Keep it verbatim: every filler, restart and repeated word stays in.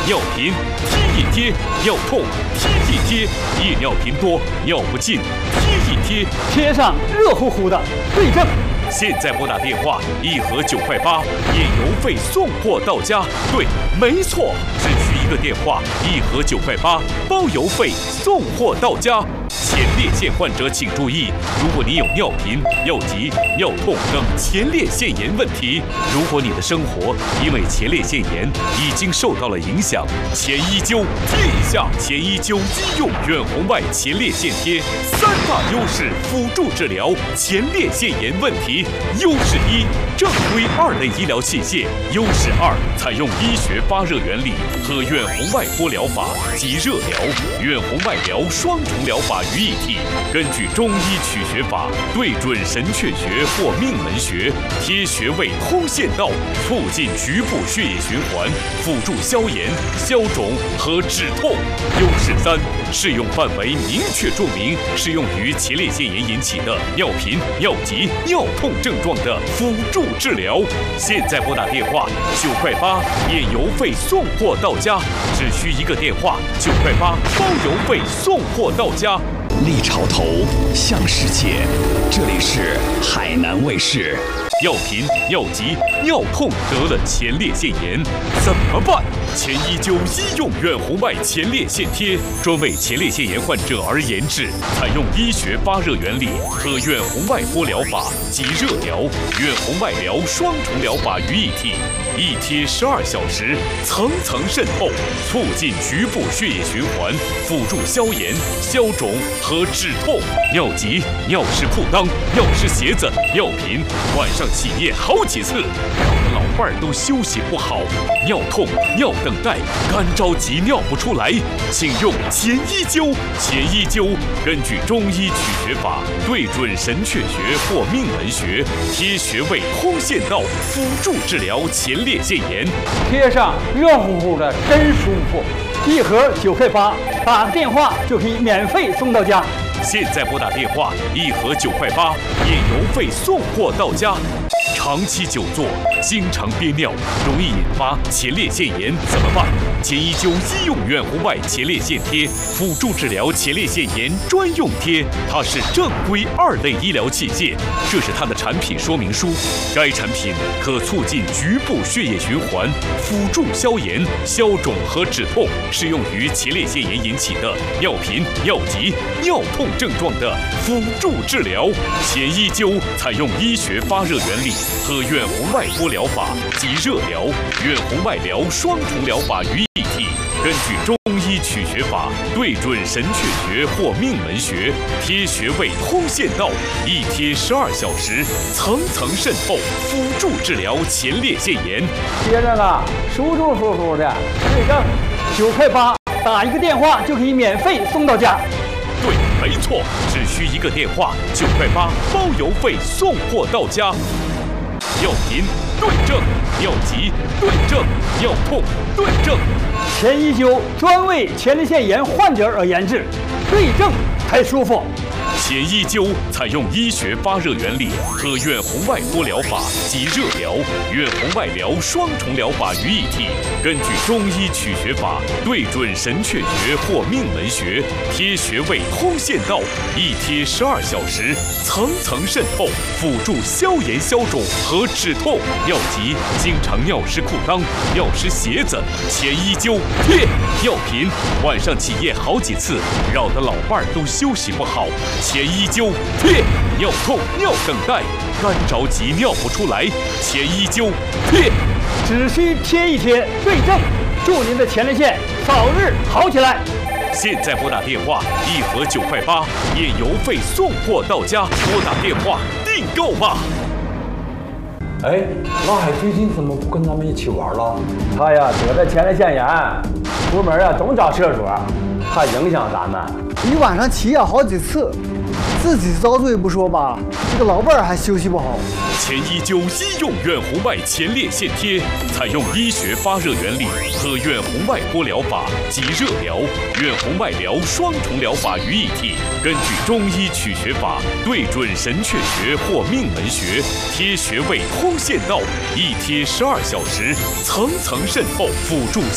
尿频，贴一贴；尿痛，贴一贴；夜尿频多，尿不尽，贴一贴。 贴上热乎乎的对症。 现在拨打电话，一盒九块八，验邮费送货到家。对，没错，只需一个电话，一盒九块八，包邮费送货到家。前列腺患者请注意，如果你有尿频、尿急、尿痛等前列腺炎问题，如果你的生活因为前列腺炎已经受到了影响，前一灸贴一下前一灸医用远红外前列腺贴，三大优势辅助治疗前列腺炎问题。优势一，正规二类医疗器械；优势二，采用医学发热原理和远红外波疗法及热疗、远红外疗双重疗法于一体，根据中医取穴法，对准神阙穴或命门穴，贴穴位通线道，促进局部血液循环，辅助消炎、消肿和止痛。优势三，适用范围明确注明，适用于前列腺炎引起的尿频、尿急、尿痛症状的辅助治疗。现在拨打电话九块八，验邮费送货到家，只需一个电话，九块八包邮费送货到家。 立潮头，向世界，这里是海南卫视。 尿频、尿急、尿痛得了前列腺炎怎么办？前一灸医用远红外前列腺贴，专为前列腺炎患者而研制，采用医学发热原理和远红外波疗法及热疗、远红外疗双重疗法于一体，一贴十二小时，层层渗透，促进局部血液循环，辅助消炎、消肿和止痛。尿急、尿湿裤裆、尿湿鞋子、尿频，晚上起夜好几次，搞得老伴儿都休息不好。尿痛、尿等待、干着急尿不出来，请用前一灸。前一灸根据中医取穴法，对准神阙穴或命门穴，贴穴位通线道，辅助治疗前列腺炎。 贴上热乎乎的，真舒服。一盒九块八，打个电话就可以免费送到家。 现在拨打电话，一盒九块八，验邮费送货到家。长期久坐，经常憋尿，容易引发前列腺炎，怎么办？前一灸医用远红外前列腺贴，辅助治疗前列腺炎专用贴，它是正规二类医疗器械。这是它的产品说明书。该产品可促进局部血液循环，辅助消炎、消肿和止痛，适用于前列腺炎引起的尿频、尿急、尿痛症状的辅助治疗。前一灸采用医学发热原理和远红外波疗法及热疗、远红外疗双重疗法于一体，根据中医取穴法，对准神阙穴或命门穴，贴穴位通线道，一贴十二小时，层层渗透，辅助治疗前列腺炎。 贴着呢，舒舒服服的，对症。九块八，打一个电话就可以免费送到家。 对，没错，只需一个电话，九块八，包邮费送货到家。尿频对症，尿急对症，尿痛对症。 前一灸专为前列腺炎患者而研制，对症才舒服。 前一灸采用医学发热原理和远红外波疗法及热疗、远红外疗双重疗法于一体，根据中医取穴法，对准神阙穴或命门穴，贴穴位通线道，一贴十二小时，层层渗透，辅助消炎消肿和止痛。尿急，经常尿湿裤裆、尿湿鞋子，前一灸贴。尿频，晚上起夜好几次，扰得老伴儿都休息不好。前一灸贴。尿痛、尿等待，干着急尿不出来，前一灸贴。 只需贴一贴，对症，祝您的前列腺早日好起来。 现在拨打电话，一盒九块八，验邮费送货到家。拨打电话订购吧。 哎，老海最近怎么不跟咱们一起玩了？ 他呀得了前列腺炎，出门啊总找厕所，怕影响咱们。 一晚上起夜好几次，自己遭罪不说吧，这个老伴儿还休息不好。 前一灸医用远红外前列腺贴，采用医学发热原理和远红外波疗法及热疗、远红外疗双重疗法于一体，根据中医取穴法，对准神阙穴或命门穴，贴穴位通线道，一贴十二小时，层层渗透，辅助